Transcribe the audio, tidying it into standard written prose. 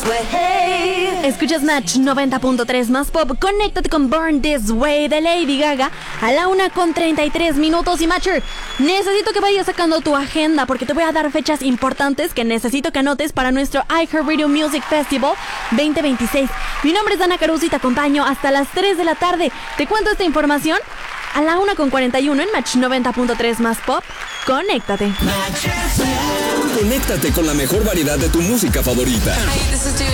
Escuchas Match 90.3 más pop. Conéctate con Born This Way de Lady Gaga a la 1:33. Y Matcher, necesito que vayas sacando tu agenda porque te voy a dar fechas importantes que necesito que anotes para nuestro iHeartRadio Music Festival 2026. Mi nombre es Dana Caruso y te acompaño hasta las 3 de la tarde. Te cuento esta información a la 1:41 en Match 90.3 más pop. Conéctate. Conéctate con la mejor variedad de tu música favorita. Hey, this is